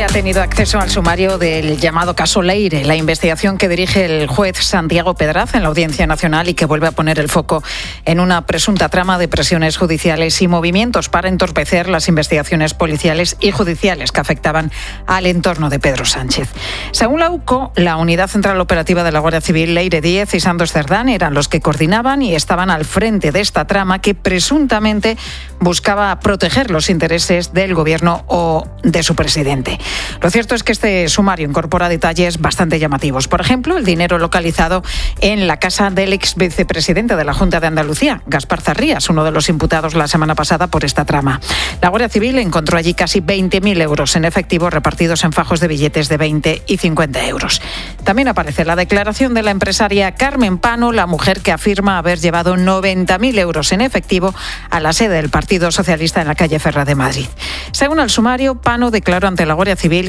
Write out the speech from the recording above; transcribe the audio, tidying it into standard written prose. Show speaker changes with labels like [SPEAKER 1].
[SPEAKER 1] ha tenido acceso al sumario del llamado caso Leire, la investigación que dirige el juez Santiago Pedraz en la Audiencia Nacional y que vuelve a poner el foco en una presunta trama de presiones judiciales y movimientos para entorpecer las investigaciones policiales y judiciales que afectaban al entorno de Pedro Sánchez. Según la UCO, la Unidad Central Operativa de la Guardia Civil, Leire Díez y Santos Cerdán eran los que coordinaban y estaban al frente de esta trama que presuntamente buscaba proteger los intereses del gobierno o de su presidente. Lo cierto es que este sumario incorpora detalles bastante llamativos. Por ejemplo, el dinero localizado en la casa del ex vicepresidente de la Junta de Andalucía, Gaspar Zarrías, uno de los imputados la semana pasada por esta trama. La Guardia Civil encontró allí casi 20.000 euros en efectivo repartidos en fajos de billetes de 20 y 50 euros. También aparece la declaración de la empresaria Carmen Pano, la mujer que afirma haber llevado 90.000 euros en efectivo a la sede del Partido Socialista en la calle Ferraz de Madrid. Según el sumario, Pano declaró ante la Guardia Civil